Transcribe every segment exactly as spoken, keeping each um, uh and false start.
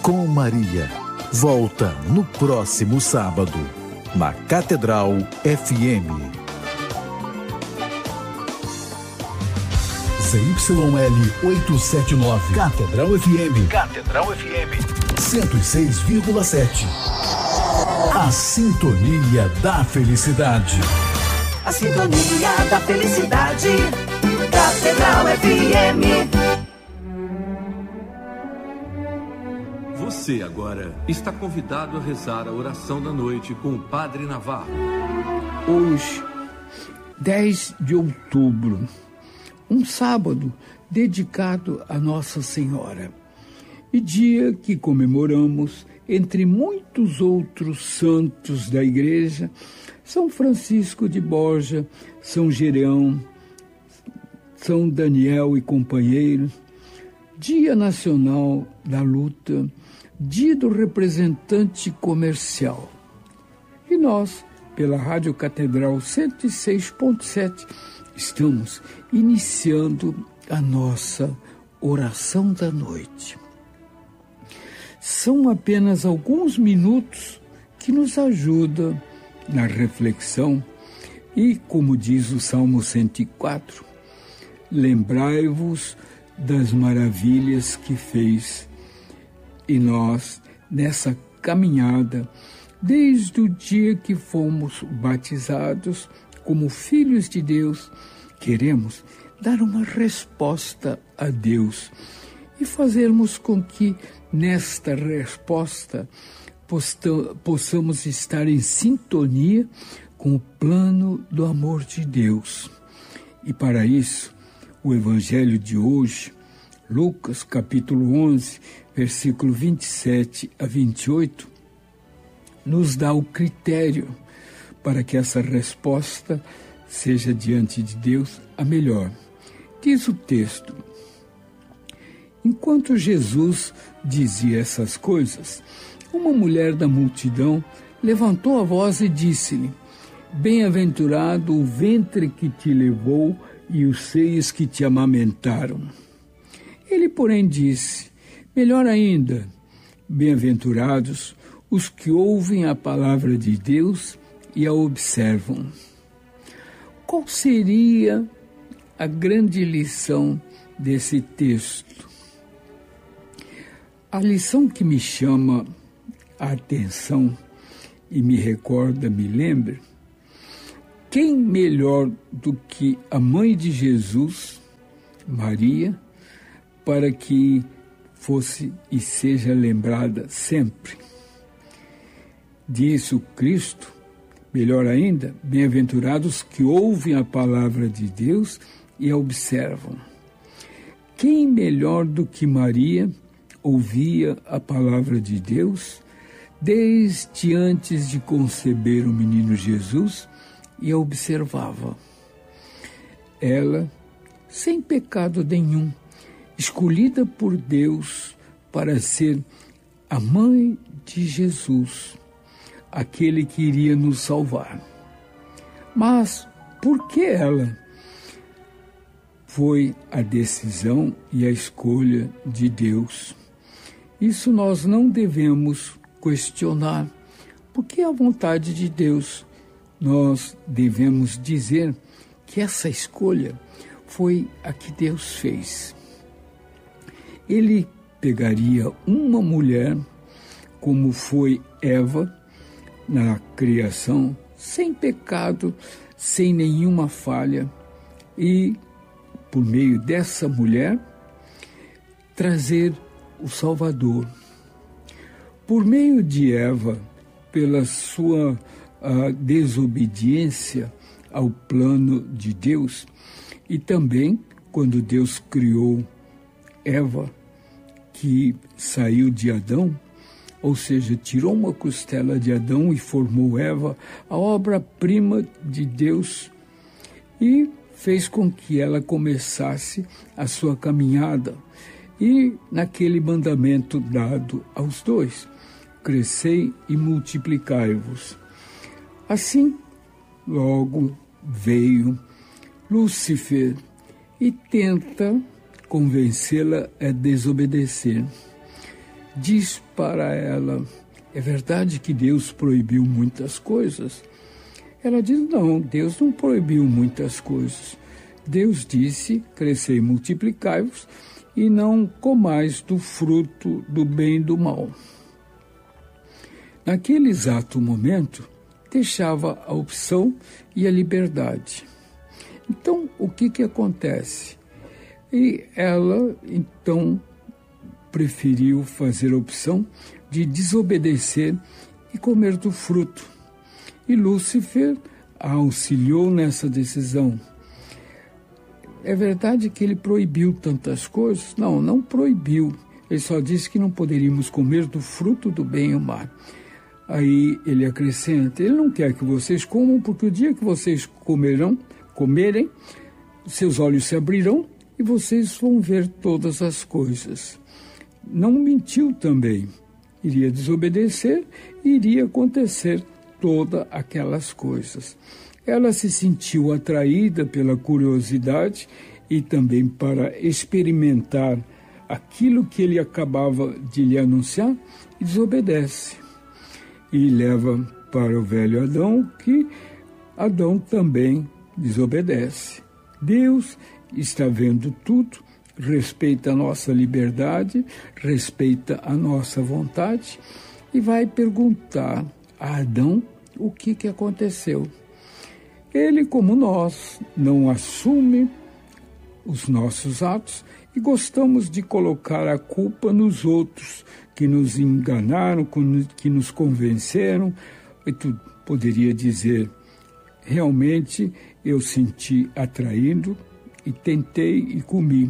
com Maria. Volta no próximo sábado, na Catedral F M. Z Y L oitocentos e setenta e nove. Catedral F M. Catedral F M. cento e seis vírgula sete. A sintonia da felicidade. A sintonia da felicidade. Catedral F M. Você agora está convidado a rezar a oração da noite com o Padre Navarro. Hoje, dez de outubro, um sábado dedicado a Nossa Senhora, e dia que comemoramos, entre muitos outros santos da Igreja, São Francisco de Borja, São Gereão, São Daniel e companheiros, Dia Nacional da Luta, Dia do Representante Comercial. E nós, pela Rádio Catedral cento e seis ponto sete, estamos iniciando a nossa oração da noite. São apenas alguns minutos que nos ajudam na reflexão e, como diz o Salmo cento e quatro, lembrai-vos das maravilhas que fez. E nós, nessa caminhada, desde o dia que fomos batizados como filhos de Deus, queremos dar uma resposta a Deus e fazermos com que, nesta resposta, possamos estar em sintonia com o plano do amor de Deus. E para isso, o Evangelho de hoje, Lucas capítulo onze, versículo vinte e sete a vinte e oito, nos dá o critério para que essa resposta seja diante de Deus a melhor. Diz o texto: enquanto Jesus dizia essas coisas, uma mulher da multidão levantou a voz e disse-lhe: bem-aventurado o ventre que te levou e os seios que te amamentaram. Ele, porém, disse: melhor ainda, bem-aventurados os que ouvem a palavra de Deus e a observam. Qual seria a grande lição desse texto? A lição que me chama a atenção e me recorda, me lembra, quem melhor do que a mãe de Jesus, Maria, para que fosse e seja lembrada sempre? Disse o Cristo, melhor ainda, bem-aventurados que ouvem a palavra de Deus e a observam. Quem melhor do que Maria ouvia a palavra de Deus desde antes de conceber o menino Jesus e a observava? Ela, sem pecado nenhum, escolhida por Deus para ser a mãe de Jesus, aquele que iria nos salvar. Mas por que ela? Foi a decisão e a escolha de Deus. Isso nós não devemos questionar, porque é a vontade de Deus. Nós devemos dizer que essa escolha foi a que Deus fez. Ele pegaria uma mulher, como foi Eva, na criação, sem pecado, sem nenhuma falha, e, por meio dessa mulher, trazer o Salvador. Por meio de Eva, pela sua a, desobediência ao plano de Deus, e também quando Deus criou Eva, que saiu de Adão, ou seja, tirou uma costela de Adão e formou Eva, a obra-prima de Deus, e fez com que ela começasse a sua caminhada. E naquele mandamento dado aos dois, crescei e multiplicai-vos. Assim, logo veio Lúcifer e tenta convencê-la a desobedecer. diz para ela: é verdade que Deus proibiu muitas coisas? Ela diz: não, Deus não proibiu muitas coisas. Deus disse: crescei e multiplicai-vos, e não comais do fruto do bem e do mal. Naquele exato momento, deixava a opção e a liberdade. Então, o que que acontece? E ela, então, preferiu fazer a opção de desobedecer e comer do fruto. E Lúcifer a auxiliou nessa decisão. É verdade que ele proibiu tantas coisas? Não, não proibiu. Ele só disse que não poderíamos comer do fruto do bem e o mal. Aí ele acrescenta: ele não quer que vocês comam, porque o dia que vocês comerão, comerem, seus olhos se abrirão e vocês vão ver todas as coisas. Não mentiu também. Iria desobedecer e iria acontecer todas aquelas coisas. Ela se sentiu atraída pela curiosidade e também para experimentar aquilo que ele acabava de lhe anunciar, e desobedece. E leva para o velho Adão, que Adão também desobedece. Deus está vendo tudo, respeita a nossa liberdade, respeita a nossa vontade e vai perguntar a Adão o que, que aconteceu. Ele, como nós, não assume os nossos atos e gostamos de colocar a culpa nos outros que nos enganaram, que nos convenceram. E tu poderia dizer: realmente eu senti atraído e tentei e comi.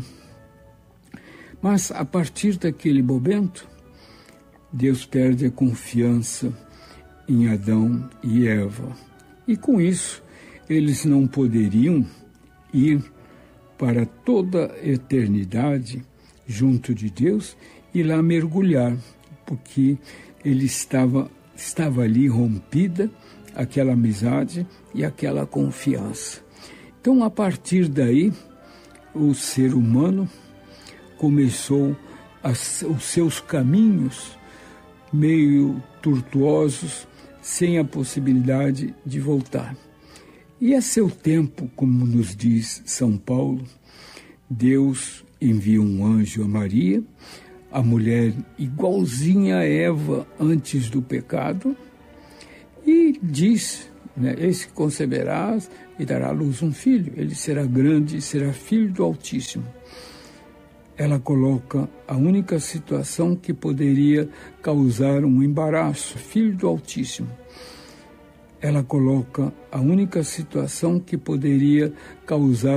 Mas a partir daquele momento, Deus perde a confiança em Adão e Eva. E com isso, eles não poderiam ir para toda a eternidade junto de Deus e lá mergulhar, porque ele estava, estava ali rompida aquela amizade e aquela confiança. Então, a partir daí, o ser humano começou a, os seus caminhos meio tortuosos, sem a possibilidade de voltar. E a seu tempo, como nos diz São Paulo, Deus envia um anjo a Maria, a mulher igualzinha a Eva antes do pecado, e diz, né, eis que conceberás e dará à luz um filho, ele será grande e será filho do Altíssimo. Ela coloca a única situação que poderia causar um embaraço, filho do Altíssimo. Ela coloca a única situação que poderia causar